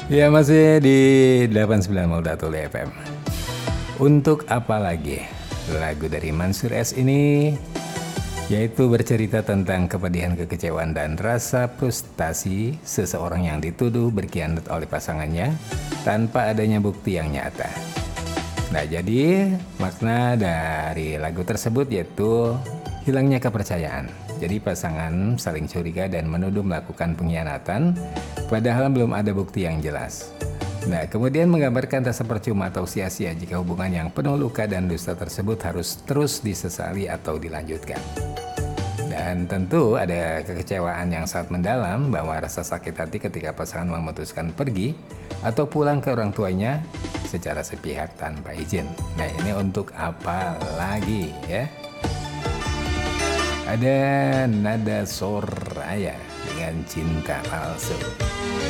Ya, masih di 89 Moldatul FM. Untuk apa lagi? Lagu dari Mansyur S ini yaitu bercerita tentang kepedihan, kekecewaan, dan rasa frustasi seseorang yang dituduh berkhianat oleh pasangannya tanpa adanya bukti yang nyata. Nah, jadi makna dari lagu tersebut yaitu hilangnya kepercayaan. Jadi pasangan saling curiga dan menuduh melakukan pengkhianatan padahal belum ada bukti yang jelas. Nah, kemudian menggambarkan rasa percuma atau sia-sia jika hubungan yang penuh luka dan dusta tersebut harus terus disesali atau dilanjutkan. Dan tentu ada kekecewaan yang sangat mendalam bahwa rasa sakit hati ketika pasangan memutuskan pergi atau pulang ke orang tuanya secara sepihak tanpa izin. Nah, ini untuk apa lagi ya? Ada Nada Soraya dengan Cinta Palsu.